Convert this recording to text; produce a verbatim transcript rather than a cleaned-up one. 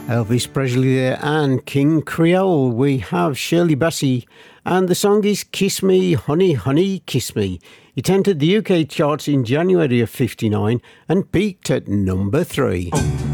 Elvis Presley there and King Creole. We have Shirley Bassey and the song is Kiss Me, Honey, Honey, Kiss Me. It entered the U K charts in January of fifty-nine and peaked at number three.